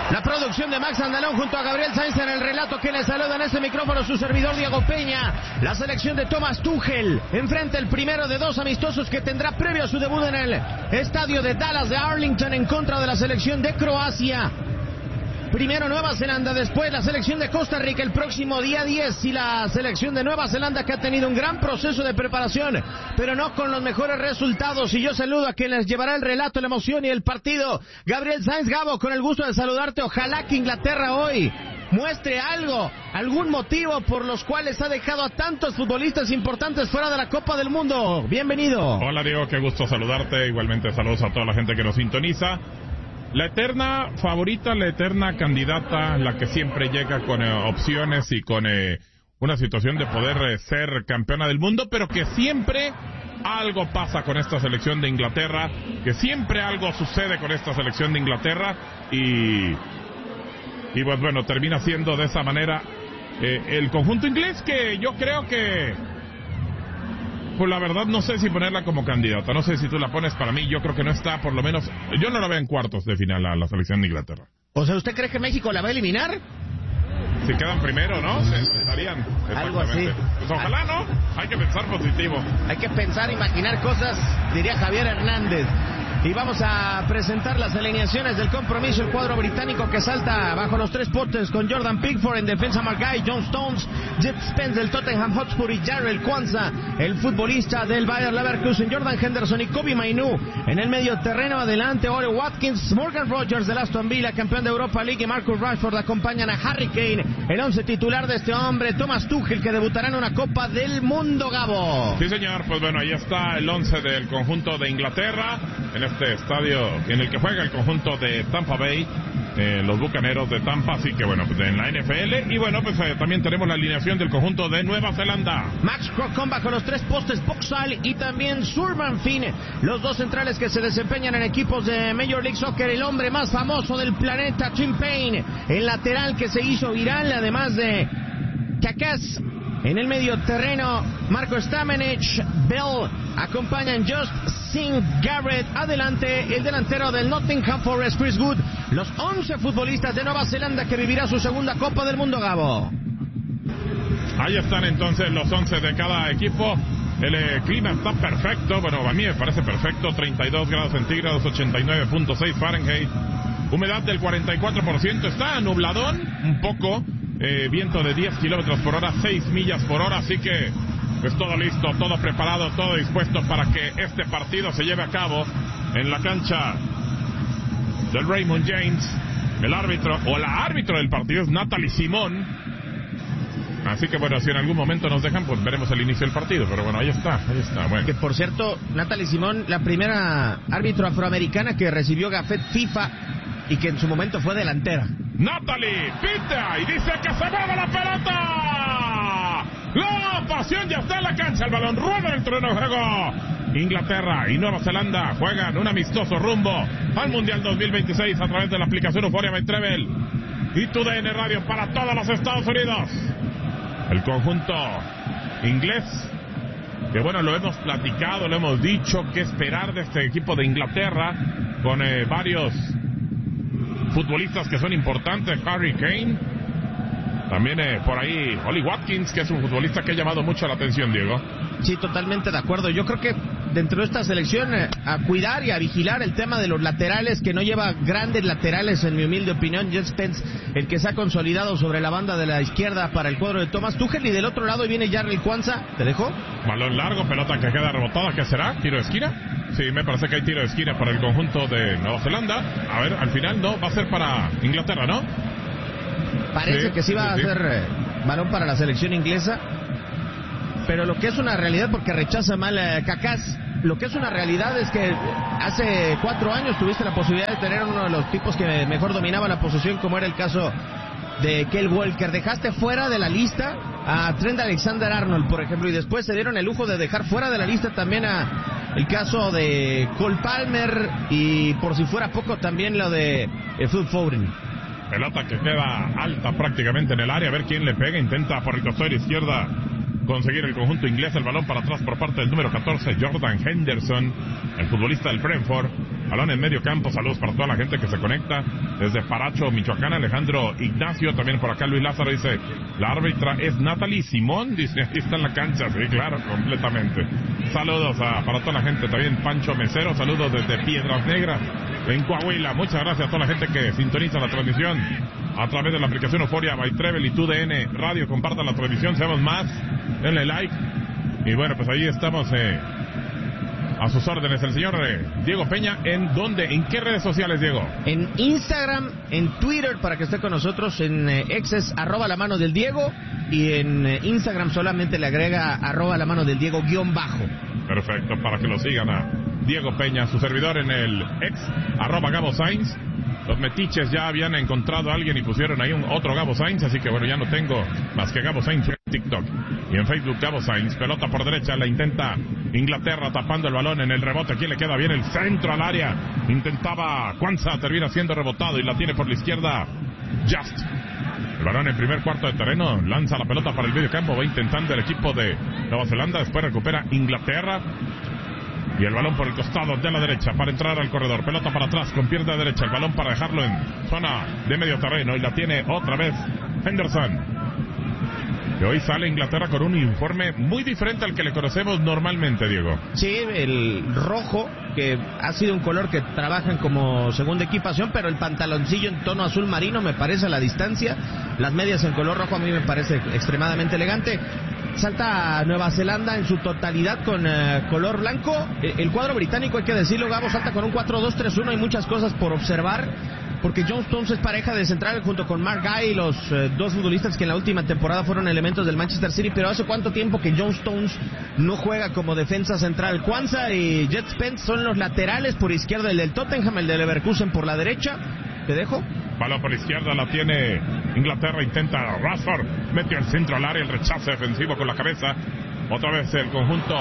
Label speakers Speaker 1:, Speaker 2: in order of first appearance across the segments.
Speaker 1: La producción de Max Andalón junto a Gabriel Sainz en el relato que le saluda en este micrófono su servidor Diego Peña. La selección de Thomas Tuchel enfrenta el primero de dos amistosos que tendrá previo a su debut en el estadio de Dallas de Arlington en contra de la selección de Croacia. Primero Nueva Zelanda, después la selección de Costa Rica el próximo día 10 y la selección de Nueva Zelanda que ha tenido un gran proceso de preparación, pero no con los mejores resultados. Y yo saludo a quien les llevará el relato, la emoción y el partido. Gabriel Sainz. Gabo, con el gusto de saludarte. Ojalá que Inglaterra hoy muestre algo, algún motivo por los cuales ha dejado a tantos futbolistas importantes fuera de la Copa del Mundo. Bienvenido.
Speaker 2: Hola Diego, qué gusto saludarte. Igualmente saludos a toda la gente que nos sintoniza. La eterna favorita, la eterna candidata, la que siempre llega con opciones y con una situación de poder ser campeona del mundo, pero que siempre algo pasa con esta selección de Inglaterra, que siempre algo sucede con esta selección de Inglaterra y pues bueno, termina siendo de esa manera el conjunto inglés, que yo creo que, pues la verdad no sé si ponerla como candidata, no sé si tú la pones. Para mí yo creo que no está, por lo menos, yo no la veo en cuartos de final a la selección de Inglaterra.
Speaker 1: O sea, ¿usted cree que México la va a eliminar?
Speaker 2: Si quedan primero, ¿no? Se estarían.
Speaker 1: Algo así.
Speaker 2: Pues ojalá, ¿no? Hay que pensar positivo.
Speaker 1: Hay que pensar, imaginar cosas, diría Javier Hernández. Y vamos a presentar las alineaciones del compromiso. El cuadro británico que salta bajo los tres potes con Jordan Pickford en defensa, Marguerite, John Stones, Jet Spence del Tottenham Hotspur y Jarrell Quansah, el futbolista del Bayer Leverkusen, Jordan Henderson y Kobbie Mainoo en el medio terreno. Adelante Ole Watkins, Morgan Rogers del Aston Villa, campeón de Europa League, y Marcus Rashford acompañan a Harry Kane. El 11 titular de este hombre, Thomas Tuchel, que debutará en una Copa del Mundo, Gabo.
Speaker 2: Sí, señor. Pues bueno, ahí está el 11 del conjunto de Inglaterra en este estadio en el que juega el conjunto de Tampa Bay, los Bucaneros de Tampa. Así que bueno, pues en la NFL. Y bueno, pues también tenemos la alineación del conjunto de Nueva Zelanda.
Speaker 1: Max Crocombe bajo los tres postes, Boxall y también Surman Finn, los dos centrales que se desempeñan en equipos de Major League Soccer. El hombre más famoso del planeta, Tim Payne, el lateral que se hizo viral, además de Kakas. En el medio terreno, Marco Stamenich, Bell, acompañan Just Singh Garrett. Adelante, el delantero del Nottingham Forest, Chris Wood. Los 11 futbolistas de Nueva Zelanda que vivirá su segunda Copa del Mundo, Gabo.
Speaker 2: Ahí están entonces los 11 de cada equipo. El clima está perfecto, bueno, a mí me parece perfecto. 32 grados centígrados, 89.6 Fahrenheit. Humedad del 44%, está nubladón un poco. Viento de 10 kilómetros por hora, 6 millas por hora, así que pues todo listo, todo preparado, todo dispuesto para que este partido se lleve a cabo en la cancha del Raymond James. El árbitro, o la árbitro del partido, es Natalie Simón. Así que bueno, si en algún momento nos dejan, pues veremos el inicio del partido, pero bueno, ahí está, bueno.
Speaker 1: Que por cierto, Natalie Simón, la primera árbitro afroamericana que recibió gafet FIFA y que en su momento fue delantera.
Speaker 2: Natalie pita y dice que se mueve la pelota. La pasión ya está en la cancha, el balón rueda en el terreno de juego. Inglaterra y Nueva Zelanda juegan un amistoso rumbo al Mundial 2026 a través de la aplicación Euphoria by Treble y TUDN Radio para todos los Estados Unidos. El conjunto inglés, que bueno, lo hemos platicado, lo hemos dicho, qué esperar de este equipo de Inglaterra, con varios futbolistas que son importantes. Harry Kane, también por ahí Oli Watkins, que es un futbolista que ha llamado mucho la atención, Diego.
Speaker 1: Sí, totalmente de acuerdo. Yo creo que dentro de esta selección a cuidar y a vigilar el tema de los laterales, que no lleva grandes laterales en mi humilde opinión. Jet Spence, el que se ha consolidado sobre la banda de la izquierda para el cuadro de Thomas Tuchel, y del otro lado viene Jarrell Quansah. ¿Te dejó?
Speaker 2: Balón largo, pelota que queda rebotada, ¿qué será? ¿Tiro de esquina? Sí, me parece que hay tiro de esquina para el conjunto de Nueva Zelanda. A ver, al final no, va a ser para Inglaterra, ¿no?
Speaker 1: Parece que sí va a ser balón para la selección inglesa. Pero lo que es una realidad, porque rechaza mal Kakas, lo que es una realidad es que hace 4 años tuviste la posibilidad de tener uno de los tipos que mejor dominaba la posesión, como era el caso de Kyle Walker. Dejaste fuera de la lista a Trent Alexander-Arnold, por ejemplo, y después se dieron el lujo de dejar fuera de la lista también a el caso de Cole Palmer, y por si fuera poco también lo de Phil Foden.
Speaker 2: Pelota que queda alta prácticamente en el área, a ver quién le pega, intenta por el costado de la izquierda conseguir el conjunto inglés. El balón para atrás por parte del número 14, Jordan Henderson, el futbolista del Brentford. Balón en medio campo. Saludos para toda la gente que se conecta desde Paracho, Michoacán. Alejandro Ignacio, también por acá Luis Lázaro dice, la árbitra es Natalie Simón, dice, aquí está en la cancha. Sí, claro, completamente. Saludos para toda la gente, también Pancho Mesero, saludos desde Piedras Negras en Coahuila. Muchas gracias a toda la gente que sintoniza la transmisión a través de la aplicación Euforia by Trevel y TUDN Radio. Compartan la transmisión, seamos más, denle like. Y bueno, pues ahí estamos a sus órdenes. El señor Diego Peña, ¿en dónde? ¿En qué redes sociales, Diego?
Speaker 1: En Instagram, en Twitter, para que esté con nosotros, en X es @lamanodel_Diego, y en Instagram solamente le agrega @lamanodel_Diego _.
Speaker 2: Perfecto, para que lo sigan a Diego Peña, su servidor en el X, @Gabo Sainz. Los metiches ya habían encontrado a alguien y pusieron ahí otro Gabo Sainz, así que bueno, ya no tengo más que Gabo Sainz en TikTok. Y en Facebook Gabo Sainz, pelota por derecha, la intenta Inglaterra tapando el balón en el rebote. Aquí le queda bien el centro al área. Intentaba Kwanza, termina siendo rebotado y la tiene por la izquierda Just. El balón en primer cuarto de terreno, lanza la pelota para el medio campo, va intentando el equipo de Nueva Zelanda, después recupera Inglaterra. Y el balón por el costado de la derecha para entrar al corredor. Pelota para atrás con pierna derecha. El balón para dejarlo en zona de medio terreno. Y la tiene otra vez Henderson. Y hoy sale Inglaterra con un uniforme muy diferente al que le conocemos normalmente, Diego.
Speaker 1: Sí, el rojo, que ha sido un color que trabajan como segunda equipación, pero el pantaloncillo en tono azul marino me parece a la distancia. Las medias en color rojo a mí me parece extremadamente elegante. Salta a Nueva Zelanda en su totalidad con color blanco. El cuadro británico, hay que decirlo, Gabo, salta con un 4-2-3-1. Hay muchas cosas por observar, porque John Stones es pareja de central junto con Mark Guy, los dos futbolistas que en la última temporada fueron elementos del Manchester City. Pero hace cuánto tiempo que John Stones no juega como defensa central. Kwanza y Jet Spence son los laterales por izquierda, el del Tottenham, el del Leverkusen por la derecha. ¿Te dejo?
Speaker 2: Balón por izquierda, la tiene Inglaterra, intenta Rashford, metió el centro al área, el rechazo defensivo con la cabeza. Otra vez el conjunto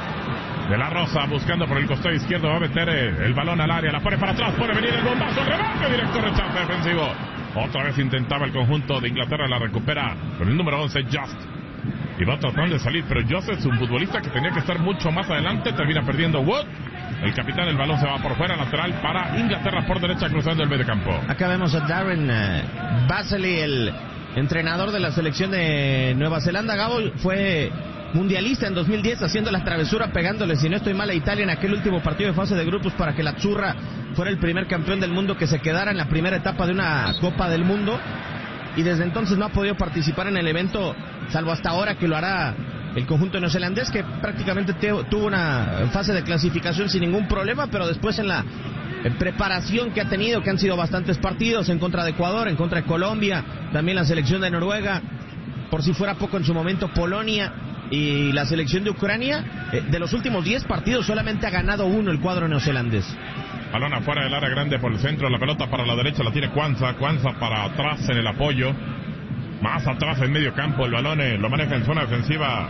Speaker 2: de la Rosa buscando por el costado izquierdo, va a meter el balón al área, la pone para atrás, puede venir el bombazo, rebote directo, rechazo defensivo. Otra vez intentaba el conjunto de Inglaterra, la recupera con el número 11, Just. Y va tratando de salir, pero Just es un futbolista que tenía que estar mucho más adelante, termina perdiendo Wood. El capitán, el balón se va por fuera, lateral para Inglaterra por derecha, cruzando el medio campo.
Speaker 1: Acá vemos a Darren Basley, el entrenador de la selección de Nueva Zelanda. Gabo fue mundialista en 2010, haciendo la travesura, pegándole, si no estoy mal, a Italia en aquel último partido de fase de grupos para que la Azzurra fuera el primer campeón del mundo que se quedara en la primera etapa de una Copa del Mundo. Y desde entonces no ha podido participar en el evento, salvo hasta ahora que lo hará el conjunto neozelandés, que prácticamente tuvo una fase de clasificación sin ningún problema, pero después en la preparación que ha tenido, que han sido bastantes partidos en contra de Ecuador, en contra de Colombia, también la selección de Noruega, por si fuera poco en su momento Polonia y la selección de Ucrania, de los últimos 10 partidos solamente ha ganado uno el cuadro neozelandés.
Speaker 2: Balón afuera del área grande por el centro, la pelota para la derecha la tiene Kwanza para atrás en el apoyo. Más atrás en medio campo, el balón lo maneja en zona defensiva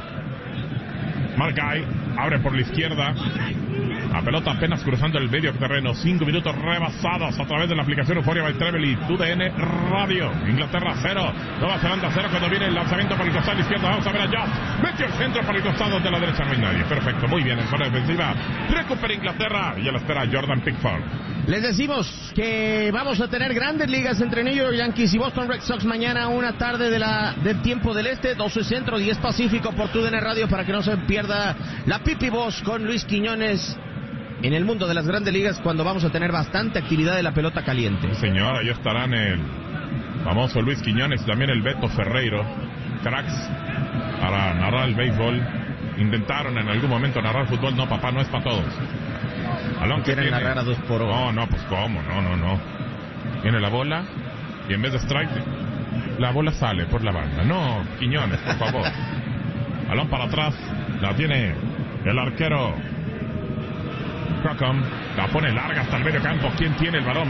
Speaker 2: Mark Guy, abre por la izquierda. La pelota apenas cruzando el medio terreno. 5 minutos rebasados a través de la aplicación Euforia by Trevel y TUDN Radio. Inglaterra 0, Nueva Zelanda 0. Cuando viene el lanzamiento por el costado izquierdo, vamos a ver a Just. Metió el centro por el costado de la derecha, no hay nadie. Perfecto, muy bien en zona defensiva. Recupera Inglaterra y ya la espera Jordan Pickford.
Speaker 1: Les decimos que vamos a tener grandes ligas entre New York Yankees y Boston Red Sox mañana, una tarde del tiempo del este, 12 centro, 10 pacífico por TUDN Radio, para que no se pierda la Pipi Boss con Luis Quiñones en el mundo de las grandes ligas, cuando vamos a tener bastante actividad de la pelota caliente.
Speaker 2: Sí, señora, ya estarán el famoso Luis Quiñones y también el Beto Ferreiro, cracks para narrar el béisbol. Intentaron en algún momento narrar fútbol, no papá, no es para todos. Balón que
Speaker 1: quieren narrar a 2 por 1.
Speaker 2: No, pues cómo, no. Viene la bola y en vez de strike, la bola sale por la banda. No, Quiñones, por favor. Balón para atrás, la tiene el arquero Crocom, la pone larga hasta el medio campo. ¿Quién tiene el balón?